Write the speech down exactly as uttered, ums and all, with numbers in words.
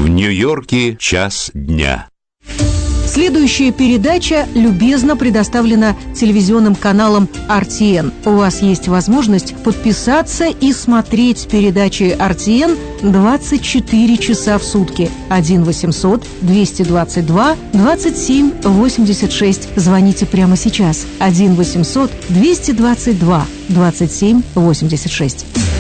В Нью-Йорке час дня. Следующая передача любезно предоставлена телевизионным каналом эр ти эн. У вас есть возможность подписаться и смотреть передачи эр ти эн двадцать четыре часа в сутки. один восемьсот двести двадцать два двадцать семь восемьдесят шесть. Звоните прямо сейчас. один восемьсот двести двадцать два двадцать семь восемьдесят шесть.